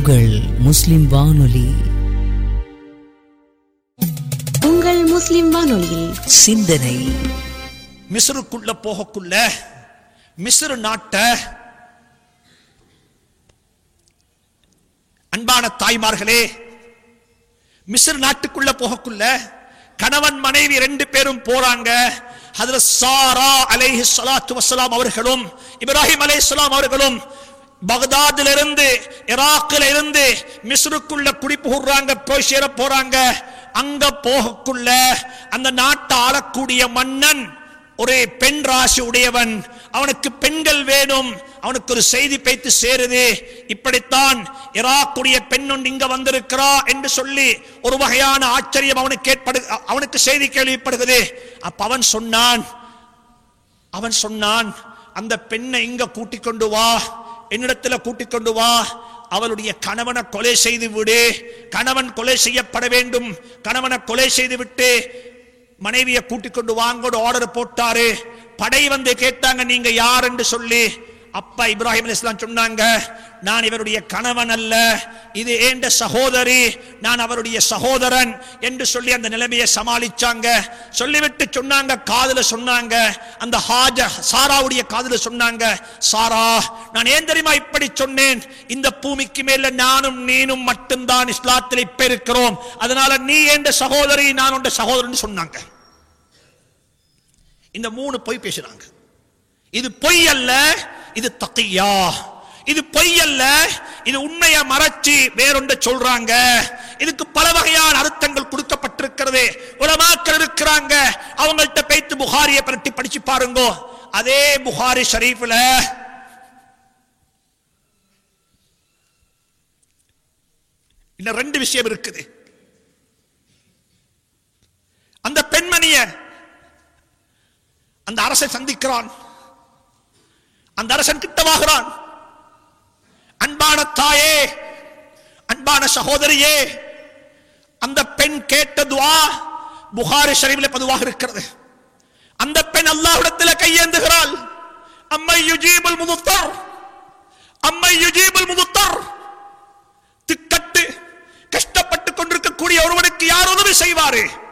உங்கள் முஸ்லிம் வானொலி. உங்கள் முஸ்லிம் வானொலியில் சிந்தனை. மிஸ்ருக்குள்ள போகக்குள்ள மிஸ்ர் நாட்ட அன்பான தாய்மார்களே, மிஸ்ர் நாட்டுக்குள்ள போகக்குள்ள கணவன் மனைவி 2 பேரும் போறாங்க. ஹஜ்ரத் சாரா அலைஹிஸ்ஸலாத்து வஸ்ஸலாம் அவர்களும் இப்ராஹிம் அலைஹிஸ்ஸலாம் அவர்களும் பக்தாதுல இருந்து ஈராக்ல இருந்து மிஸ்ருக்குள்ள குடி புகுறாங்க, போய் சேர போறாங்க. அங்க போகக்குள்ள அந்த நாட்டை ஆளக்கூடிய மன்னன் ஒரு பெண் ராசி உடையவன். அவனுக்கு பெண்கள் வேணும். அவனுக்கு ஒரு செய்தி பேத்து சேருது, இப்படித்தான் ஈராக்குடைய பெண் ஒன்று இங்க வந்திருக்கிறா என்று சொல்லி ஒரு வகையான ஆச்சரியம் அவனுக்கு செய்தி கேள்விப்படுகிறது. அப்ப அவன் சொன்னான் அந்த பெண்ணை இங்க கூட்டிக் கொண்டு வா, என்னிடத்துல கூட்டிக் கொண்டு வா, அவளுடைய கணவனை கொலை செய்து விடு, கணவன் கொலை செய்யப்பட வேண்டும், கணவனை கொலை செய்து விட்டு மனைவியை கூட்டிக் கொண்டு வாங்கோடு ஆர்டர் போட்டாரு. படை வந்து கேட்டாங்க நீங்க யார் என்று சொல்லி. அப்பா இப்ராஹிம் அலைஹிஸ்ஸலாம் சொன்னாங்க, நான் இவருடைய கணவன் அல்ல, இது ஏண்ட சகோதரி, நான் அவருடைய சகோதரன் என்று சொல்லி அந்த நிலைமையை சமாளிச்சாங்க. சொல்லிவிட்டு சொன்னாங்க, காதுல சொன்னாங்க, அந்த சாராவுடைய காதுல சொன்னாங்க, சாரா நான் ஏன் தெரியுமா இப்படி சொன்னேன், இந்த பூமிக்கு மேல நானும் நீனும் மட்டும்தான் இஸ்லாத்தில் இப்ப இருக்கிறோம், அதனால நீ ஏண்ட சகோதரி, நான் உண்ட சகோதரன் சொன்னாங்க. இந்த 3 பொய் பேசுறாங்க. இது பொய் அல்ல, இது தக்கியா. இது பொய் அல்ல, இது உண்மையை மறைச்சி வேறொன்று சொல்றாங்க. இதுக்கு பல வகையான அர்த்தங்கள் கொடுக்கப்பட்டிருக்கிறது. உலமாக்கள் இருக்கிறாங்க, அவங்கள்ட்ட பேத்து புகாரியை பற்றி படிச்சு பாருங்க. அதே புகாரி ஷரீஃப்ல இன்னும் 2 விஷயம் இருக்குது. அந்த பெண்மணிய அந்த அரசன் சந்திக்கிறான், அந்த அரசன் கிட்டவாகிறான். அன்பான தாயே, அன்பான சகோதரியே, அந்த பெண் கேட்ட துஆ புகாரி ஷரீஃபிலே பதிவாக இருக்கிறது. அந்த பெண் அல்லாஹ்விடத்தில் கையேந்துகிறாள். அம்மை யுஜீபுல் முதுத்தர், அம்மை யுஜீபுல் முதுத்தர், திக்கட்டு கஷ்டப்பட்டு கொண்டிருக்கக்கூடிய ஒருவனுக்கு யார் உதவி செய்வாரு?